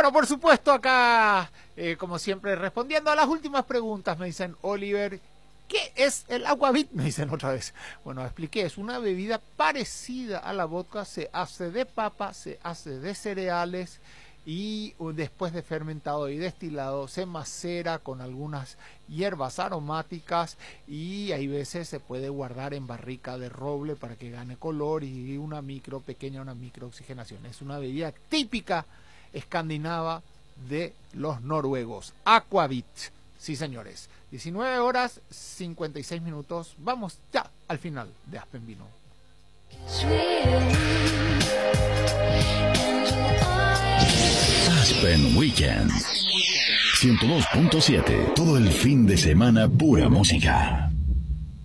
bueno, por supuesto, acá, como siempre, respondiendo a las últimas preguntas, me dicen, Oliver, ¿qué es el Aquavit? Me dicen otra vez. Bueno, expliqué, es una bebida parecida a la vodka, se hace de papa, se hace de cereales y después de fermentado y destilado se macera con algunas hierbas aromáticas y hay veces se puede guardar en barrica de roble para que gane color y una pequeña microoxigenación. Es una bebida típica escandinava de los noruegos. Aquavit. Sí, señores. 19 horas 56 minutos. Vamos ya al final de Aspen Vino. Aspen Weekend 102.7. Todo el fin de semana pura música.